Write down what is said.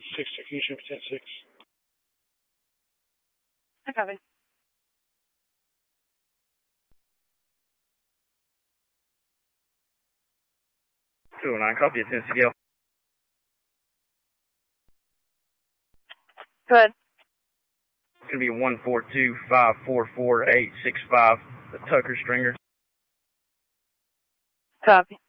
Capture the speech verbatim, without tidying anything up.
six, can you show me ten six? I copy. two oh nine, copy at ten C L. Go ahead. It's going to be one four two five four four eight six five, the Tucker Stringer. Copy.